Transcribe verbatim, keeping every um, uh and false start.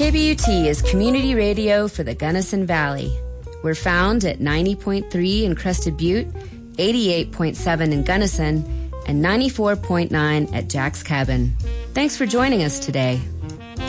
K B U T is community radio for the Gunnison Valley. We're found at ninety point three in Crested Butte, eighty-eight point seven in Gunnison, and ninety-four point nine at Jack's Cabin. Thanks for joining us today.